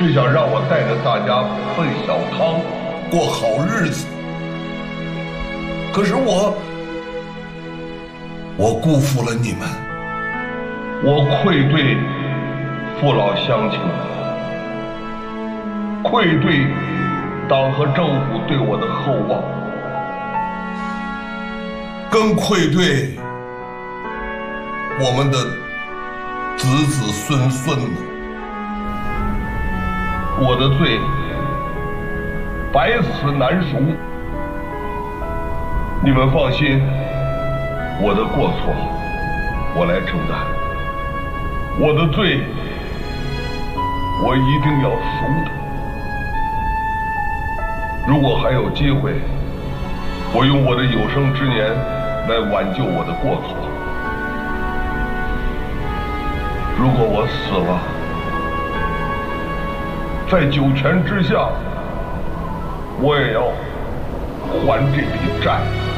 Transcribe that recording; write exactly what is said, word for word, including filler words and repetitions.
是想让我带着大家奔小康，过好日子。可是我，我辜负了你们，我愧对父老乡亲，愧对党和政府对我的厚望，更愧对我们的子子孙孙呢。我的罪百死难赎，你们放心，我的过错我来承担，我的罪我一定要赎的。如果还有机会，我用我的有生之年来挽救我的过错。如果我死了，在九泉之下，我也要还这笔债。